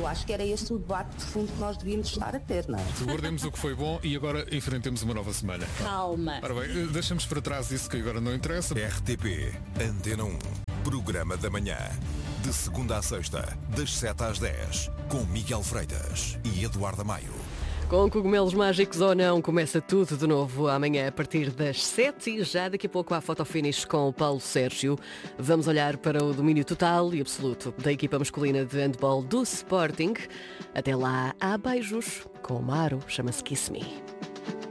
Eu acho que era este o debate de fundo que nós devíamos estar a ter, não é? Guardemos o que foi bom e agora enfrentemos uma nova semana. Calma. Ora bem, deixamos para trás isso que agora não interessa. RTP Antena 1, Programa da Manhã. De segunda à sexta, das 7 às 10, com Miguel Freitas e Eduardo Maio. Com cogumelos mágicos ou não, começa tudo de novo amanhã a partir das 7 e já daqui a pouco há fotofinish com o Paulo Sérgio. Vamos olhar para o domínio total e absoluto da equipa masculina de handball do Sporting. Até lá, há beijos com o Maro, chama-se Kiss Me.